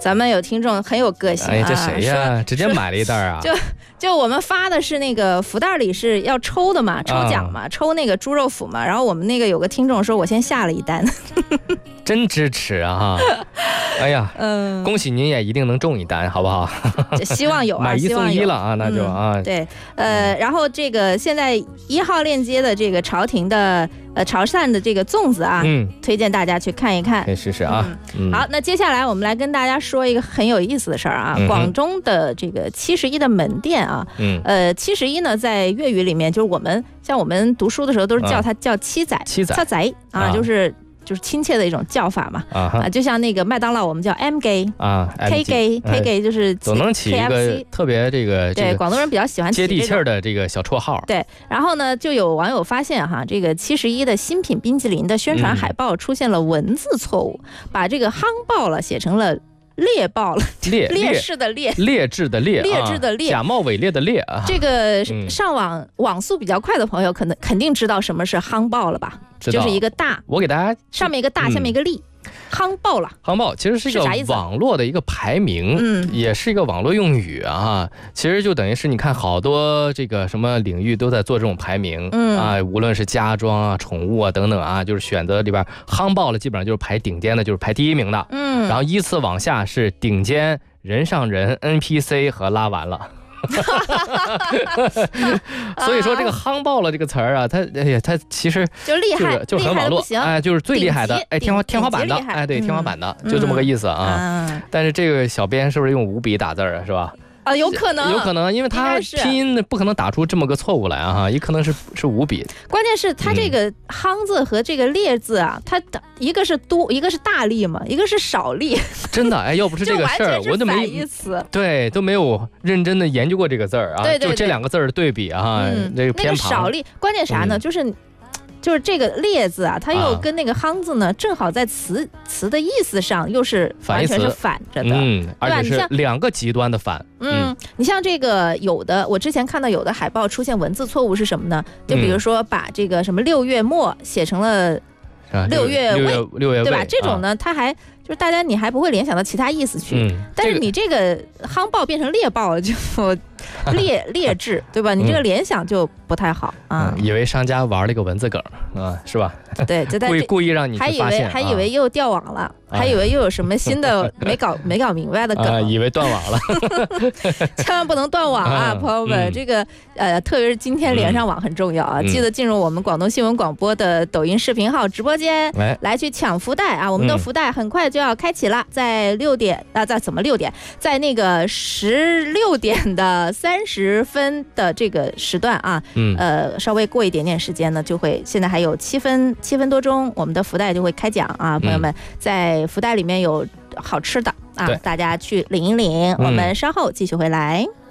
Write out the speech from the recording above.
咱们有听众很有个性啊， 哎，这谁呀？直接买了一袋啊！ 就我们发的是那个福袋里是要抽的嘛，抽奖嘛，抽那个猪肉脯嘛。然后我们那个有个听众说，我先下了一单， 真支持啊！哎呀，恭喜您也一定能中一单，好不好？ 希望有啊， 买一送一了啊，那就啊。 对，然后这个现在1号链接的这个朝廷的潮汕的这个粽子啊，推荐大家去看一看， 可以试试啊。 好，那接下来我们来跟大家说一个很有意思的事儿啊，广东的这个71的门店啊，71呢在粤语里面就是我们读书的时候都是叫它叫七仔啊，就是亲切的一种叫法嘛就像那个麦当劳我们叫 M gay 啊 K gay 就是总能起一个特别这个对广东人比较喜欢接地气儿的这个小绰号。 对，然后呢就有网友发现哈，这个71的新品冰淇淋的宣传海报出现了文字错误，把这个夯爆了写成了劣爆了，劣势的劣，劣质的劣，假冒伪劣的劣啊！这个上网速比较快的朋友，肯定知道什么是夯爆了吧？就是一个大，我给大家上面一个大，下面一个立。夯爆了，夯爆其实是一个网络的一个排名，也是一个网络用语啊。其实就等于是你看好多这个什么领域都在做这种排名啊，无论是家装啊、宠物啊等等啊，就是选择里边夯爆了，基本上就是排顶尖的，就是排第一名的。然后依次往下是顶尖、人上人、NPC 和拉完了。所以说这个夯爆了这个词儿啊，它其实就厉害，就很网络，哎，就是最厉害的，哎，天花板的，哎，对，天花板的，就这么个意思啊。但是这个小编是不是用5笔打字啊？是吧？啊，有可能，因为他拼音不可能打出这么个错误来啊，也可能是5笔。关键是他这个夯字和这个烈字啊，它一个是多，一个是大力嘛，一个是少力。真的，哎，要不是这个事儿，我就没有认真的研究过这个字儿啊。对，就这2个字的对比啊，这个偏旁。那个少力，关键啥呢？就是这个烈字啊，它又跟那个夯字呢，正好在词的意思上又是完全是反着的，而且是2个极端的反。你像这个我之前看到有的海报出现文字错误是什么呢？就比如说把这个什么6月末写成了6月未，对吧？这种呢，它还就是大家你还不会联想到其他意思去，但是你这个夯爆变成猎爆了，就劣质，对吧？你这个联想就不太好啊。以为商家玩了一个文字梗啊，是吧？对，就在故意让你发现，还以为又掉网了，还以为又有什么新的没搞明白的梗，以为断网了。千万不能断网啊，朋友们！这个特别是今天连上网很重要啊，记得进入我们广东新闻广播的抖音视频号直播间来去抢福袋啊！我们的福袋很快就要开启了，在6点啊，在那个16点的30分的这个时段啊，稍微过一点时间呢，就会现在还有7分多钟，我们的福袋就会开奖啊，朋友们，在福袋里面有好吃的啊，大家去领一领。我们稍后继续回来。